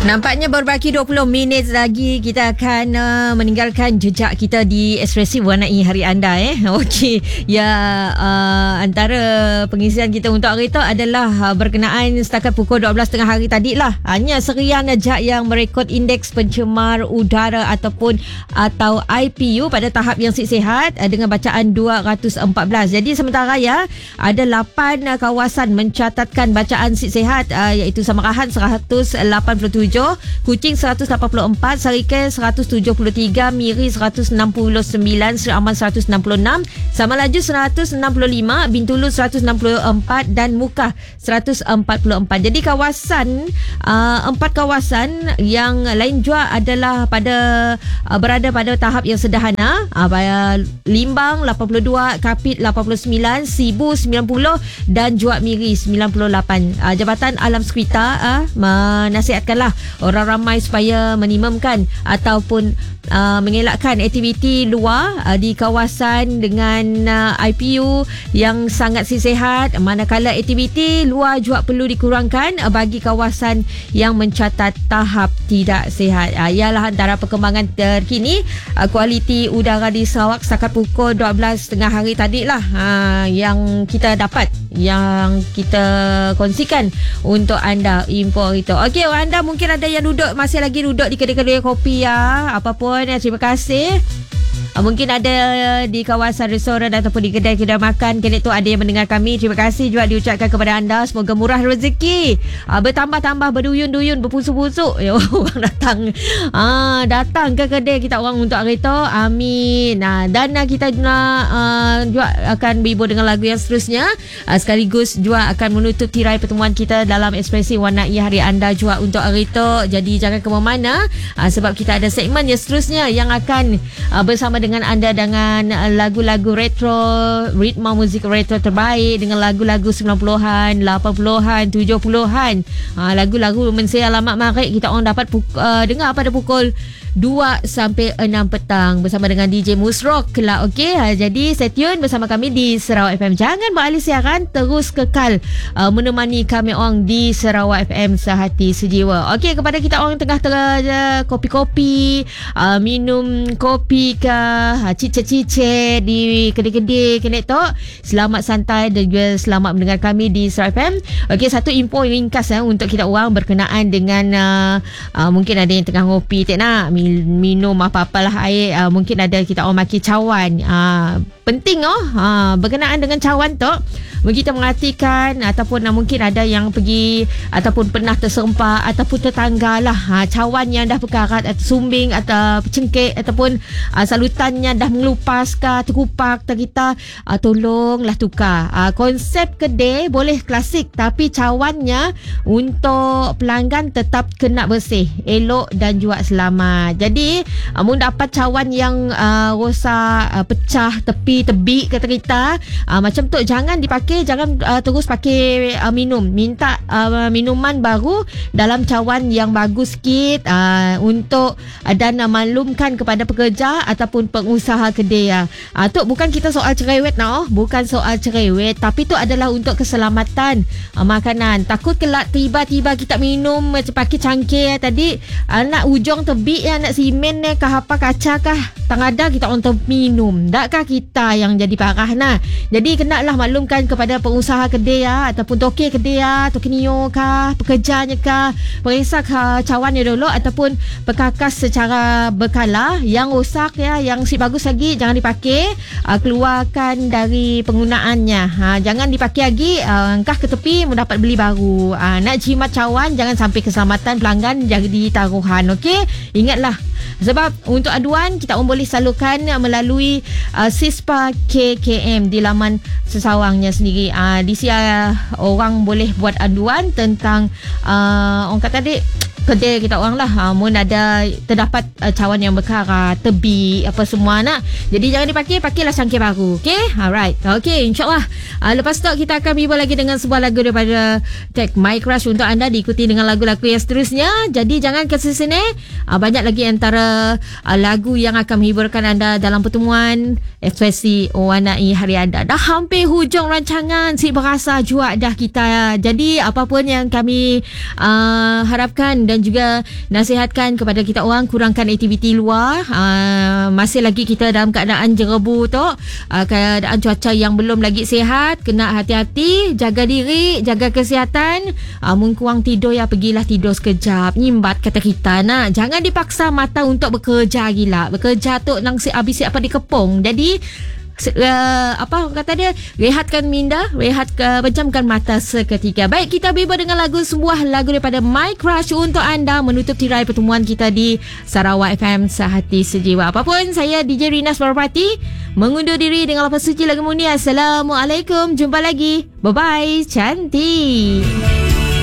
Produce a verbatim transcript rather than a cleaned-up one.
Nampaknya berbaki dua puluh minit lagi kita akan uh, meninggalkan jejak kita di Ekspresi Warnai Hari Anda eh. Okey. Ya, uh, antara pengisian kita untuk hari itu adalah uh, berkenaan setakat pukul dua belas tiga puluh hari tadi lah. Hanya serian saja yang merekod indeks pencemar udara ataupun atau I P U pada tahap yang sihat uh, dengan bacaan dua ratus empat belas. Jadi sementara ya ada lapan uh, kawasan mencatatkan bacaan sihat uh, iaitu Samarahan seratus lapan puluh tujuh, Kuching seratus lapan puluh empat, Sarikei seratus tujuh puluh tiga, Miri seratus enam puluh sembilan, Seri Aman seratus enam puluh enam, Samalaju seratus enam puluh lima, Bintulu seratus enam puluh empat dan Mukah seratus empat puluh empat. Jadi kawasan uh, empat kawasan yang lain juga adalah pada uh, berada pada tahap yang sederhana. Uh, Limbang lapan puluh dua, Kapit lapan puluh sembilan, Sibu sembilan puluh dan Juak Miri sembilan puluh lapan. Uh, Jabatan Alam Sekitar uh, menasihatkanlah orang ramai supaya minimumkan ataupun uh, mengelakkan aktiviti luar uh, di kawasan dengan uh, I P U yang sangat sihat, manakala aktiviti luar juga perlu dikurangkan uh, bagi kawasan yang mencatat tahap tidak sihat. Uh, ialah antara perkembangan terkini uh, kualiti udara di Sarawak setakat pukul dua belas tiga puluh hari tadi lah uh, yang kita dapat, yang kita kongsikan untuk anda info itu. Okey, anda mungkin ada yang duduk, masih lagi duduk di kedai-kedai kopi ya, apapun ya, terima kasih. Mungkin ada di kawasan restoran ataupun di kedai-kedai makan, kini tu ada yang mendengar kami. Terima kasih juga diucapkan kepada anda. Semoga murah rezeki, bertambah-tambah, berduyun-duyun, berpusuk-pusuk ya, orang datang ah, datang ke kedai kita orang untuk hari itu. Amin. Nah, dan kita uh, juga akan berhibur dengan lagu yang seterusnya, uh, sekaligus juga akan menutup tirai pertemuan kita dalam Ekspresi Warnai Hari Anda juga untuk hari itu. Jadi jangan ke mana-mana, uh, sebab kita ada segmen yang seterusnya yang akan uh, bersama dengan anda dengan lagu-lagu retro, ritma muzik retro terbaik dengan lagu-lagu sembilan puluhan, lapan puluhan, tujuh puluhan. Ha, lagu-lagu mensi alamat marik kita orang dapat puk- uh, dengar pada pukul dua sampai enam petang bersama dengan D J Musrock lah. Okey, ha, jadi stay tune bersama kami di Sarawak F M. Jangan beralih siaran, terus kekal uh, menemani kami orang di Sarawak F M sehati sejiwa. Okey, kepada kita orang tengah tengah kopi-kopi, uh, minum kopi ke, uh, cicit-cicit di kedai-kedai kena tok, selamat santai dan juga selamat mendengar kami di Sarawak F M. Okey, satu info ringkas uh, untuk kita orang berkenaan dengan uh, uh, mungkin ada yang tengah ngopi tak nak minum apa-apalah air, uh, mungkin ada kita orang maki cawan. Uh, penting oh uh, berkenaan dengan cawan tu kita mengartikan, ataupun uh, mungkin ada yang pergi ataupun pernah terserempak ataupun tertanggal lah uh, cawan yang dah berkarat atau sumbing atau cengkek ataupun uh, salutannya dah mengelupas ke, terkupak, tergita, uh, tolonglah tukar. Uh, konsep kedai boleh klasik, tapi cawannya untuk pelanggan tetap kena bersih, elok dan juga selamat. Jadi uh, mun dapat cawan yang uh, rosak, uh, pecah, tepi, tebik kata kita, uh, macam tu jangan dipakai, jangan uh, terus pakai uh, minum. Minta uh, minuman baru dalam cawan yang bagus sikit uh, untuk uh, dan uh, maklumkan kepada pekerja ataupun pengusaha kedai. Uh, tu bukan kita soal cerewet nah, oh. bukan soal cerewet, tapi tu adalah untuk keselamatan uh, makanan. Takut kelak tiba-tiba kita minum macam pakai cangkir tadi, uh, nak ujung tebik ya, nak simen ni kah apa kaca kah, tang ada kita untuk minum, takkah kita yang jadi parah nah. Jadi kenalah maklumkan kepada pengusaha kedai ya, ataupun toke kedai ya, toke nio kah, pekerjanya kah, periksa kah cawannya dulu ataupun perkakas secara berkala. Yang rosak ya, yang si bagus lagi jangan dipakai, uh, keluarkan dari penggunaannya. Ha, jangan dipakai lagi, uh, angkah ke tepi mendapat beli baru. Uh, nak jimat cawan jangan sampai keselamatan pelanggan jadi taruhan. Okey, ingatlah, sebab untuk aduan kita orang boleh salurkan melalui uh, SISPA K K M di laman sesawangnya sendiri. Uh, di sini uh, orang boleh buat aduan tentang uh, orang kata adik kedai kita orang lah, uh, mun ada terdapat uh, cawan yang berkarat, tebi apa semua nak. Jadi jangan dipakai, pakailah cangkir baru. Okey, alright. Okey, insyaAllah uh, lepas tu kita akan berhibur lagi dengan sebuah lagu daripada Take My Crush untuk anda, diikuti dengan lagu-lagu yang seterusnya. Jadi jangan ke sini, uh, banyak lagi antara uh, lagu yang akan menghiburkan anda dalam pertemuan Ekspresi Warnai Hari Anda. Dah hampir hujung rancangan, si berasa juga dah kita. Jadi apapun yang kami uh, harapkan dan dan juga nasihatkan kepada kita orang kurangkan aktiviti luar. Uh, masih lagi kita dalam keadaan jerebu tu, uh, keadaan cuaca yang belum lagi sihat, kena hati-hati, jaga diri, jaga kesihatan. Uh, mungkin kurang tidur ya, pergilah tidur sekejap, nyimbat kata kita nak. Jangan dipaksa mata untuk bekerja gila. Bekerja tu nang si habis siapa dikepung. Jadi Uh, apa kata dia, rehatkan minda, rehat uh, pejamkan mata seketika. Baik, kita bimbang dengan lagu, sebuah lagu daripada My Crush untuk anda menutup tirai pertemuan kita di Sarawak F M Sehati Sejiwa. Apapun, saya D J Rina Suarapati mengundur diri dengan lapan suci lagu mulia. Assalamualaikum, jumpa lagi, bye bye, cantik.